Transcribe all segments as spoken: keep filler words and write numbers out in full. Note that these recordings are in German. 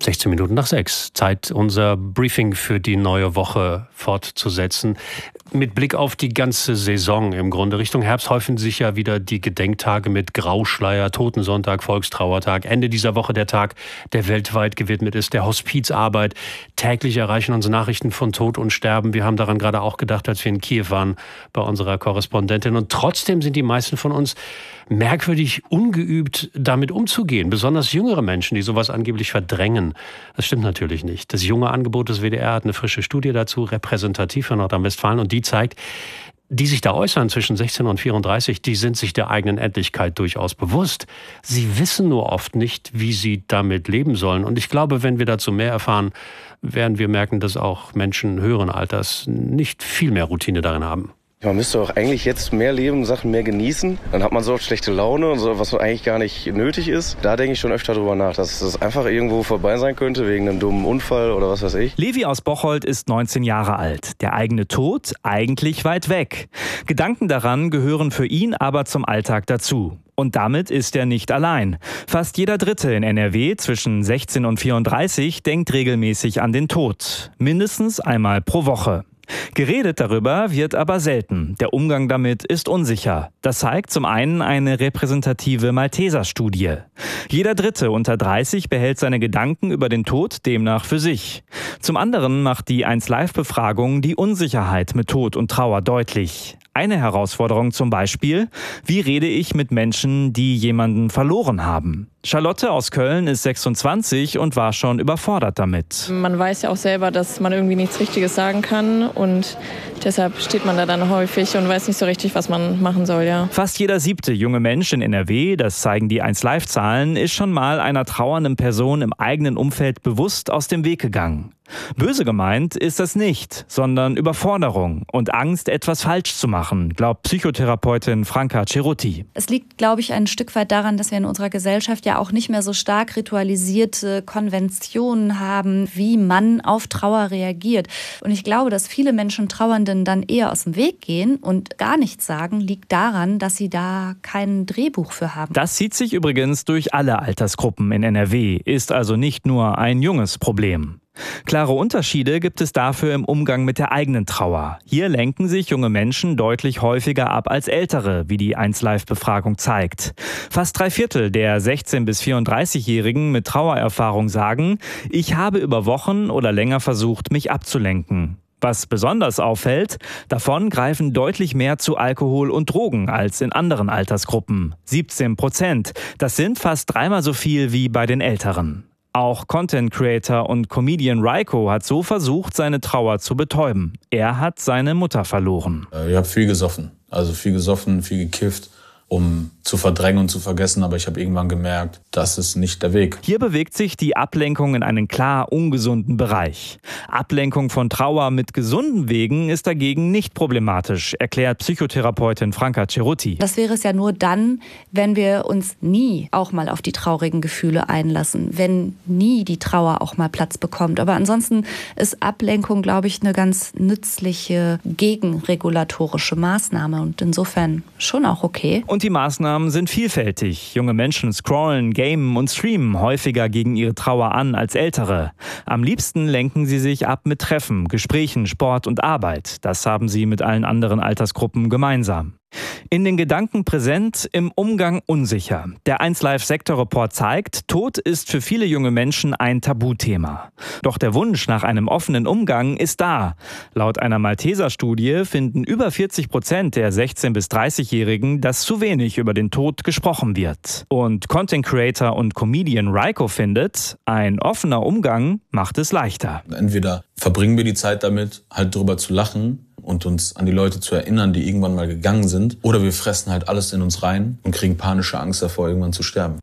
sechzehn Minuten nach sechs. Zeit, unser Briefing für die neue Woche fortzusetzen. Mit Blick auf die ganze Saison im Grunde. Richtung Herbst häufen sich ja wieder die Gedenktage mit Grauschleier, Totensonntag, Volkstrauertag. Ende dieser Woche der Tag, der weltweit gewidmet ist, der Hospizarbeit. Täglich erreichen uns Nachrichten von Tod und Sterben. Wir haben daran gerade auch gedacht, als wir in Kiew waren bei unserer Korrespondentin. Und trotzdem sind die meisten von uns merkwürdig ungeübt, damit umzugehen. Besonders jüngere Menschen, die sowas angeblich verdrängen. Das stimmt natürlich nicht. Das junge Angebot des W D R hat eine frische Studie dazu, repräsentativ für Nordrhein-Westfalen. Und die zeigt, die sich da äußern zwischen sechzehn und vierunddreißig, die sind sich der eigenen Endlichkeit durchaus bewusst. Sie wissen nur oft nicht, wie sie damit leben sollen. Und ich glaube, wenn wir dazu mehr erfahren, werden wir merken, dass auch Menschen höheren Alters nicht viel mehr Routine darin haben. Man müsste auch eigentlich jetzt mehr leben, Sachen mehr genießen. Dann hat man so oft schlechte Laune und so, was eigentlich gar nicht nötig ist. Da denke ich schon öfter drüber nach, dass es einfach irgendwo vorbei sein könnte, wegen einem dummen Unfall oder was weiß ich. Levi aus Bocholt ist neunzehn Jahre alt. Der eigene Tod eigentlich weit weg. Gedanken daran gehören für ihn aber zum Alltag dazu. Und damit ist er nicht allein. Fast jeder Dritte in N R W zwischen sechzehn und vierunddreißig denkt regelmäßig an den Tod. Mindestens einmal pro Woche. Geredet darüber wird aber selten. Der Umgang damit ist unsicher. Das zeigt zum einen eine repräsentative Malteser-Studie. Jeder Dritte unter dreißig behält seine Gedanken über den Tod demnach für sich. Zum anderen macht die eins Live-Befragung die Unsicherheit mit Tod und Trauer deutlich. Eine Herausforderung zum Beispiel: Wie rede ich mit Menschen, die jemanden verloren haben? Charlotte aus Köln ist sechsundzwanzig und war schon überfordert damit. Man weiß ja auch selber, dass man irgendwie nichts Richtiges sagen kann und deshalb steht man da dann häufig und weiß nicht so richtig, was man machen soll, ja. Fast jeder siebte junge Mensch in N R W, das zeigen die eins Live-Zahlen, ist schon mal einer trauernden Person im eigenen Umfeld bewusst aus dem Weg gegangen. Böse gemeint ist das nicht, sondern Überforderung und Angst, etwas falsch zu machen, glaubt Psychotherapeutin Franka Cerutti. Es liegt, glaube ich, ein Stück weit daran, dass wir in unserer Gesellschaft ja auch nicht mehr so stark ritualisierte Konventionen haben, wie man auf Trauer reagiert. Und ich glaube, dass viele Menschen Trauernden dann eher aus dem Weg gehen und gar nichts sagen, liegt daran, dass sie da kein Drehbuch für haben. Das zieht sich übrigens durch alle Altersgruppen in N R W, ist also nicht nur ein junges Problem. Klare Unterschiede gibt es dafür im Umgang mit der eigenen Trauer. Hier lenken sich junge Menschen deutlich häufiger ab als ältere, wie die eins Live-Befragung zeigt. Fast drei Viertel der sechzehn- bis vierunddreißigjährigen mit Trauererfahrung sagen, ich habe über Wochen oder länger versucht, mich abzulenken. Was besonders auffällt, davon greifen deutlich mehr zu Alkohol und Drogen als in anderen Altersgruppen. siebzehn Prozent. Das sind fast dreimal so viel wie bei den Älteren. Auch Content-Creator und Comedian Raiko hat so versucht, seine Trauer zu betäuben. Er hat seine Mutter verloren. Ich habe viel gesoffen, also viel gesoffen, viel gekifft, um zu verdrängen und zu vergessen. Aber ich habe irgendwann gemerkt, das ist nicht der Weg. Hier bewegt sich die Ablenkung in einen klar ungesunden Bereich. Ablenkung von Trauer mit gesunden Wegen ist dagegen nicht problematisch, erklärt Psychotherapeutin Franka Cerutti. Das wäre es ja nur dann, wenn wir uns nie auch mal auf die traurigen Gefühle einlassen, wenn nie die Trauer auch mal Platz bekommt. Aber ansonsten ist Ablenkung, glaube ich, eine ganz nützliche gegenregulatorische Maßnahme und insofern schon auch okay. Und die Maßnahmen sind vielfältig. Junge Menschen scrollen, gamen und streamen häufiger gegen ihre Trauer an als ältere. Am liebsten lenken sie sich ab mit Treffen, Gesprächen, Sport und Arbeit. Das haben sie mit allen anderen Altersgruppen gemeinsam. In den Gedanken präsent, im Umgang unsicher. Der eins Live-Sektorreport zeigt, Tod ist für viele junge Menschen ein Tabuthema. Doch der Wunsch nach einem offenen Umgang ist da. Laut einer Malteser-Studie finden über vierzig Prozent der sechzehn- bis dreißigjährigen, dass zu wenig über den Tod gesprochen wird. Und Content-Creator und Comedian Raiko findet, ein offener Umgang macht es leichter. Entweder verbringen wir die Zeit damit, halt drüber zu lachen und uns an die Leute zu erinnern, die irgendwann mal gegangen sind. Oder wir fressen halt alles in uns rein und kriegen panische Angst davor, irgendwann zu sterben.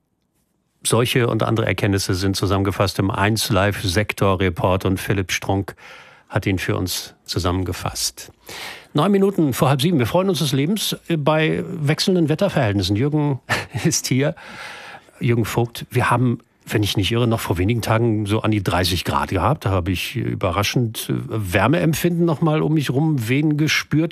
Solche und andere Erkenntnisse sind zusammengefasst im eins Live-Sektor-Report und Philipp Strunk hat ihn für uns zusammengefasst. Neun Minuten vor halb sieben. Wir freuen uns des Lebens bei wechselnden Wetterverhältnissen. Jürgen ist hier. Jürgen Vogt, wir haben, wenn ich nicht irre, noch vor wenigen Tagen so an die dreißig Grad gehabt. Da habe ich überraschend Wärmeempfinden noch mal um mich rum wehen gespürt.